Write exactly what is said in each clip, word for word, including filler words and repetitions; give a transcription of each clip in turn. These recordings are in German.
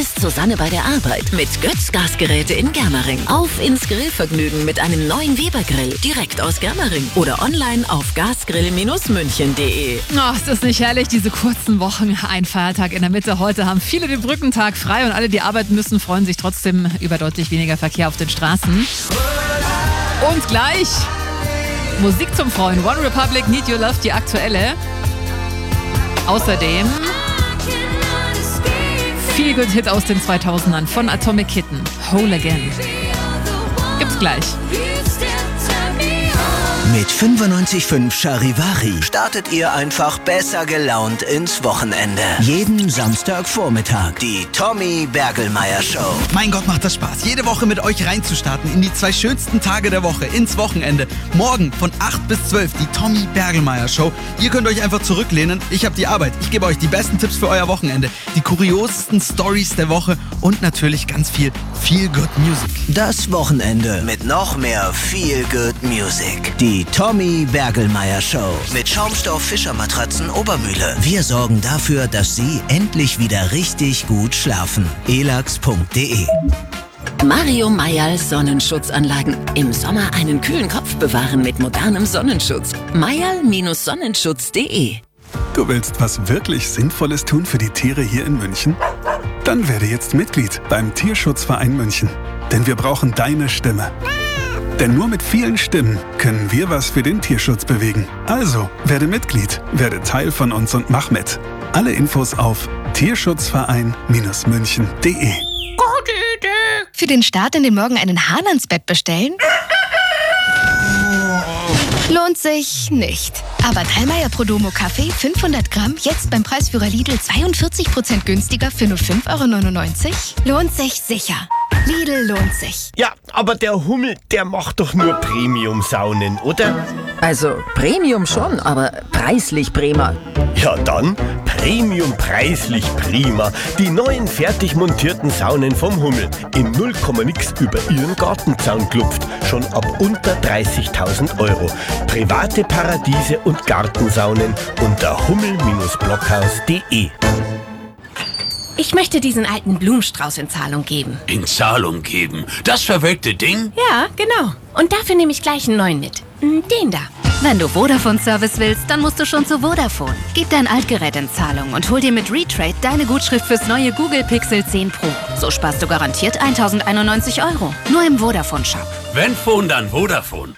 ist Susanne bei der Arbeit mit Götz Gasgeräte in Germering. Auf ins Grillvergnügen mit einem neuen Weber-Grill direkt aus Germering oder online auf gasgrill München punkt de. Oh, ist das nicht herrlich, diese kurzen Wochen? Ein Feiertag in der Mitte. Heute haben viele den Brückentag frei und alle, die arbeiten müssen, freuen sich trotzdem über deutlich weniger Verkehr auf den Straßen. Und gleich Musik zum Freuen. One Republic, Need Your Love, die aktuelle. Außerdem Feel Good Hit aus den zweitausendern von Atomic Kitten, Whole Again. Gibt's gleich. Mit fünfundneunzig Komma fünf Charivari startet ihr einfach besser gelaunt ins Wochenende. Jeden Samstagvormittag die Tommy Bergelmeier Show. Mein Gott, macht das Spaß, jede Woche mit euch reinzustarten in die zwei schönsten Tage der Woche, ins Wochenende. Morgen von acht bis zwölf die Tommy Bergelmeier Show. Ihr könnt euch einfach zurücklehnen, ich habe die Arbeit. Ich gebe euch die besten Tipps für euer Wochenende, die kuriosesten Stories der Woche und natürlich ganz viel Feel Good Music. Das Wochenende mit noch mehr Feel Good Music. Die Tommy Bergelmeier Show mit Schaumstoff-Fischermatratzen Obermühle. Wir sorgen dafür, dass Sie endlich wieder richtig gut schlafen. elax punkt de. Mario Mayall Sonnenschutzanlagen. Im Sommer einen kühlen Kopf bewahren mit modernem Sonnenschutz. mayall Sonnenschutz punkt de. Du willst was wirklich Sinnvolles tun für die Tiere hier in München? Dann werde jetzt Mitglied beim Tierschutzverein München. Denn wir brauchen deine Stimme. Denn nur mit vielen Stimmen können wir was für den Tierschutz bewegen. Also, werde Mitglied, werde Teil von uns und mach mit. Alle Infos auf tierschutzverein München punkt de. Gute Idee! Für den Start in den Morgen einen Hahn ans Bett bestellen? Lohnt sich nicht. Aber Dallmayr Prodomo Kaffee fünfhundert Gramm jetzt beim Preisführer Lidl zweiundvierzig Prozent günstiger für nur fünf Euro neunundneunzig? Lohnt sich sicher. Lidl lohnt sich. Ja, aber der Hummel, der macht doch nur Premium-Saunen, oder? Also Premium schon, aber preislich prima. Ja dann, Premium preislich prima. Die neuen fertig montierten Saunen vom Hummel. In null Komma nix über Ihren Gartenzaun klopft. Schon ab unter dreißigtausend Euro. Private Paradiese und Gartensaunen unter hummel Blockhaus punkt de. Ich möchte diesen alten Blumenstrauß in Zahlung geben. In Zahlung geben? Das verwelkte Ding? Ja, genau. Und dafür nehme ich gleich einen neuen mit. Den da. Wenn du Vodafone-Service willst, dann musst du schon zu Vodafone. Gib dein Altgerät in Zahlung und hol dir mit Retrade deine Gutschrift fürs neue Google Pixel zehn Pro. So sparst du garantiert eintausendeinundneunzig Euro. Nur im Vodafone-Shop. Wenn Phone, dann Vodafone.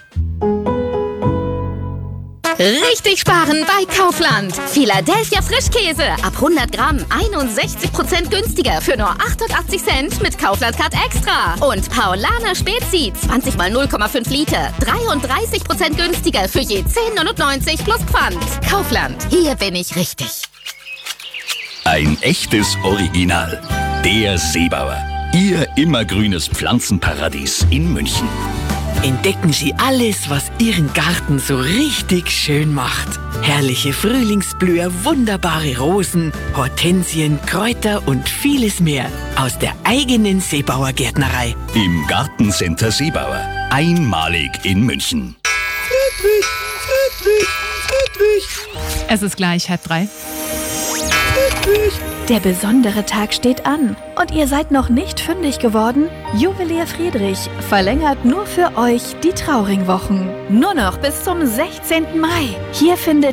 Richtig sparen bei Kaufland. Philadelphia Frischkäse ab hundert Gramm einundsechzig Prozent günstiger für nur achtundachtzig Cent mit Kaufland Card Extra. Und Paulaner Spezi zwanzig mal null Komma fünf Liter dreiunddreißig Prozent günstiger für je zehn neunundneunzig plus Pfand. Kaufland, hier bin ich richtig. Ein echtes Original. Der Seebauer. Ihr immergrünes Pflanzenparadies in München. Entdecken Sie alles, was Ihren Garten so richtig schön macht. Herrliche Frühlingsblüher, wunderbare Rosen, Hortensien, Kräuter und vieles mehr aus der eigenen Seebauer Gärtnerei. Im Gartencenter Seebauer. Einmalig in München. Friedrich, Friedrich, Friedrich. Es ist gleich halb drei. Friedrich. Der besondere Tag steht an und ihr seid noch nicht fündig geworden? Juwelier Friedrich verlängert nur für euch die Trauringwochen. Nur noch bis zum sechzehnten Mai. Hier findet